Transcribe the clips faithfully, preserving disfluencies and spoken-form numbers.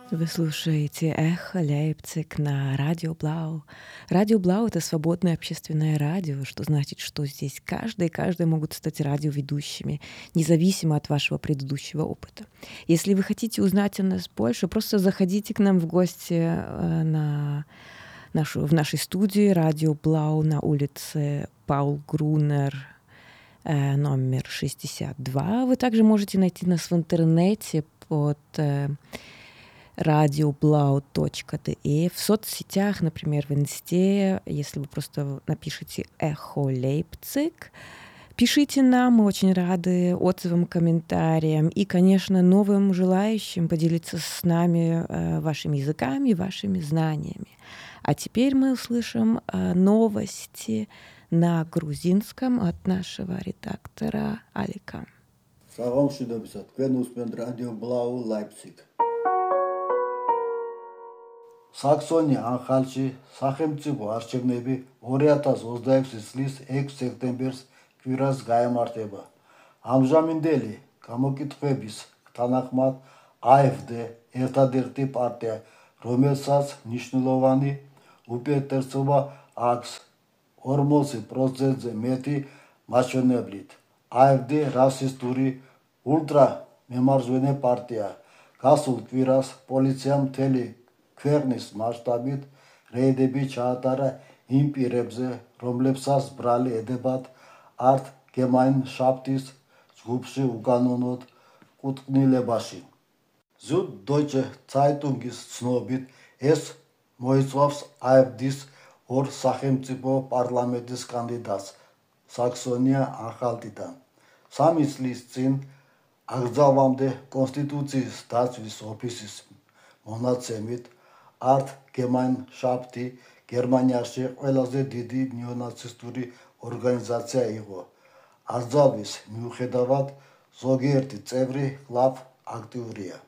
Вы слушаете «Эхо Лейпциг» на Радио Блау. Радио Блау — это свободное общественное радио, что значит, что здесь каждый и каждая могут стать радиоведущими, независимо от вашего предыдущего опыта. Если вы хотите узнать о нас больше, просто заходите к нам в гости э, на нашу, в нашей студии «Радио Блау» на улице Паул Грунер, э, номер шестьдесят два. Вы также можете найти нас в интернете под... Э, радиоблау точка де, в соцсетях, например, в Инсте, если вы просто напишите «Эхо Лейпциг», пишите нам, мы очень рады отзывам, комментариям и, конечно, новым желающим поделиться с нами э, вашими языками, вашими знаниями. А теперь мы услышим э, новости на грузинском от нашего редактора Алика. Საღამოშიდობისად, თქვენ უსმენთ რადიო ბლაუ ლაიფციგ. საქსონია ანხალში სახელმწიფო არჩევნები ორი ათას ოცდაექვსი წლის ექვსი სექტემბერს კვირას გაემართება. ამჟამინდელი გამოკითხვების თანახმად AfD ერთადერთი პარტია, რომელსაც მნიშვნელოვანი უპირატესობა აქვს ორმოცი პროცენტზე მეტი მაჩვენებლით. AfD რასისტური ულტრა მემარჯვენე პარტია. გასულ კვირას პოლიციამ მთელი ქვეყნის მასშტაბით რეიდები ჩაატარა იმ პირებზე, რომლებსაც ბრალი ედებათ ართ გემაინშაფტის ჯგუფში უკანონოდ კუთვნილებაში. Süddeutsche Zeitungის ცნობით, ეს მოიცავს AfD-ს ორ სახელმწიფო პარლამენტის კანდიდატს საქსონია ანჰალტიდან. სამი წლის წინ აკრძალვამდე კონსტიტუციის დაცვის ოფისის მონაცემით ართ გემაინშაფტი გერმანიაში ყველაზე დიდი ნეონაცისტური ორგანიზაცია იყო. აკრძალვის მიუხედავად ზოგიერთი წევრი კვლავ აქტიურია.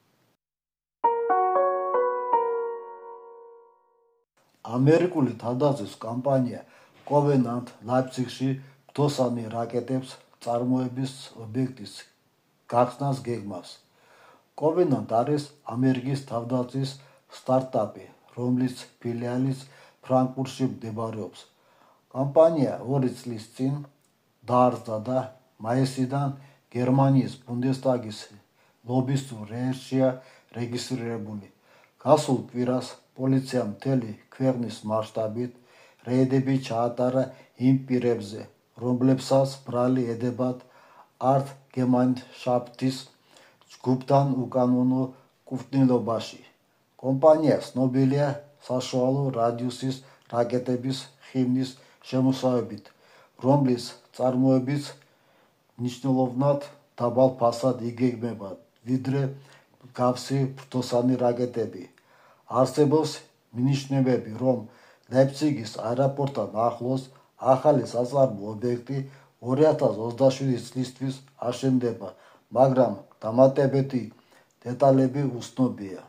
ამერიკული თავდაცვის კომპანია კოვენანტ ლაიფციგში ფთოსანი რაკეტებს წარმოების ობიექტის გახსნას გეგმავს. კოვენანტ არის ამერიკის თავდაცვის სტარტაპი, რომლის ფილიალიც ფრანკფურტში მდებარეობს. კომპანია ორი წლის წინ დაარსდა და მაისიდან გერმანიის ბუნდესტაგის ლობისტურ რეესტრშია რეგისტრირებული. გასულ კვირას პოლიციამ მთელი ქვეყნის მასშტაბით რეიდები ჩაატარა იმ პირებზე, რომლებსაც ბრალი ედებათ ართ გემაინშაფტის ჯგუფთან უკანონო კუთვნილებაში. კომპანია ცნობილია საშუალო რადიუსის რაკეტების ხიბნის შემოსევებით, რომლის წარმოებიც მნიშვნელოვნად დაბალ ფასად იგეგმება, ვიდრე მსგავსი ფრთოსანი რაკეტები. არსებობს მინიშნებები, რომ ლაიფციგის აეროპორტთან ახლოს ახალი საწარმო ობიექტი ორი ათას ოცდაშვიდი წლისთვის აშენდება, მაგრამ დამატებითი დეტალები უცნობია.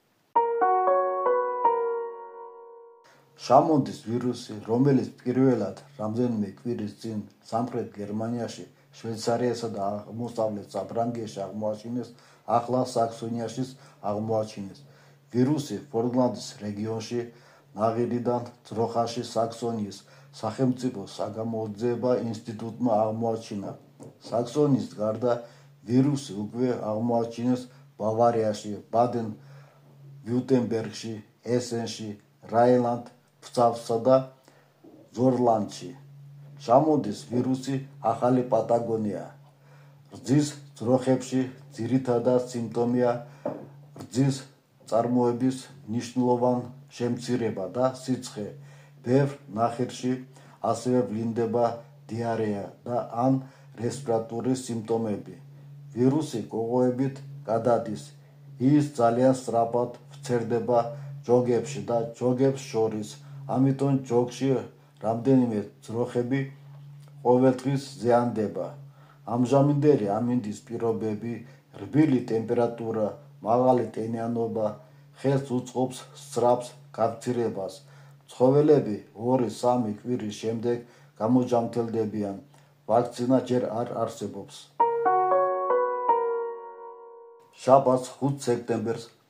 შამონდის ვირუსი, რომელიც პირველად რამდენიმე კვირის წინ სამხრეთ გერმანიაში, შვეიცარიასა და აღმოსავლეთ საფრანგეთში აღმოაჩინეს, ახლა საქსონიაშიც აღმოაჩინეს. ვირუსი ფორლანდის რეგიონში, ნაღიდიდან ძროხაში საქსონიის სახელმწიფო საგამოძიება ინსტიტუტმა აღმოაჩინა. საქსონიის გარდა ვირუსი უკვე აღმოაჩინეს ბავარიაში, ბადენ-ვიურტემბერგში, ესენში, რაინლანდ-ფცავსა და ზორლანდში. შამონდის ვირუსი ახალი პატაგონია. რძის ძროხებში ძირითადად სიმპტომია რძის წარმოების მნიშვნელოვანი შემცირება და სიცხე. ბევრ ნახირში ასევე ვლინდება დიარეა და ან რესპირატორული სიმპტომები. ვირუსი კოღოებით გადადის. ის ძალიან სწრაფად ვრცელდება ჯოგებში და ჯოგებს შორის, ამიტომ ჯოგში რამდენიმე ძროხები ყოველთვის ზიანდება. ამჟამინდელი ამინდის პირობები, რბილი ტემპერატურა, მაღალი ტენიანობა ხელს უწყობს სწრაფ გაქცევას. ცხოველები ორი-სამი კვირის შემდეგ გამოჯამრთელდებიან. ვაქცინა ჯერ არ არსებობს. შაბათს ხუთ სექტემბერს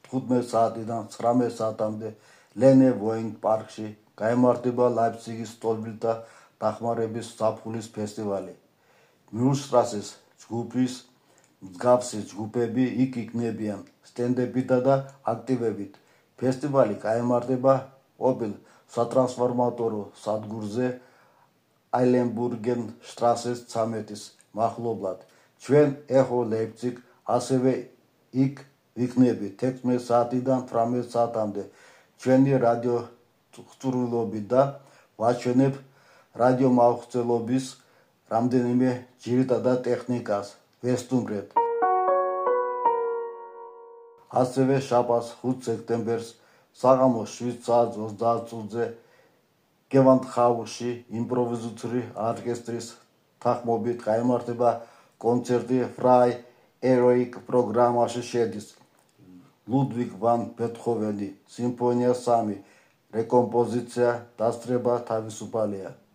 თხუთმეტ საათიდან ცხრამეტ საათამდე ლენე ვოინგ პარკში გაიმართება ლაიფციგის სტოლბილთა დახმარების ზაფხულის ფესტივალი. მიულშტრასეს ჯგუფის მსგავსი ჯგუფები იქ იქნებიან სტენდებითა და აქტივებით. ფესტივალი გაიმართება ყოფილ სატრანსფორმატორო სადგურზე აილენბურგენშტრასეს ცამეტის მახლობლად. ჩვენ ეხო ლეიპციგ ასევე იქ ვიქნებით თექვსმეტ საათიდან თვრამეტ საათამდე ჩვენი რადიო ხწურულობით და ვაჩვენებ რადიო მაუხსნელობის რამდენიმე ძირითად ტექნიკას ვესტუმრეთ. ასევე შაბათს ხუთ სექტემბერს საღამოს შვიდ საათს ოცდაათ წუთზე გევანდჰაუსში იმპროვიზაციული ორკესტრის თანხმობით გაიმართება კონცერტი ფრაი ეროიკ პროგრამაში შედის ლუდვიგ ვან ბეთჰოვენი სიმფონია სამი რეკომპოზიცია დასწრება თავისუფალია.